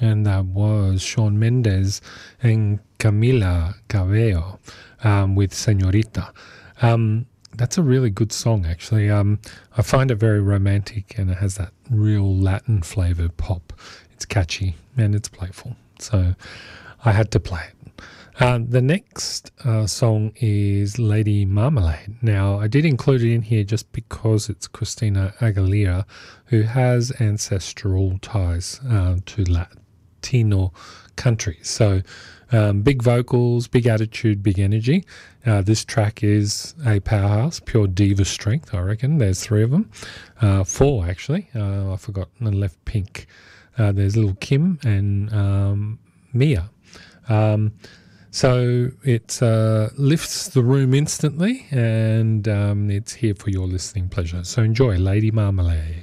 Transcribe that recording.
and that was Shawn Mendes and Camila Cabello with Señorita. That's a really good song, actually. I find it very romantic, and it has that real Latin-flavoured pop. It's catchy and it's playful, so I had to play it. The next song is Lady Marmalade. Now, I did include it in here just because it's Christina Aguilera, who has ancestral ties to Latino country. So big vocals, big attitude, big energy. This track is a powerhouse, pure diva strength, I reckon. There's 3 of them. 4, actually. I forgot and left Pink. There's little Kim and Mia. So it lifts the room instantly, and it's here for your listening pleasure. So enjoy Lady Marmalade.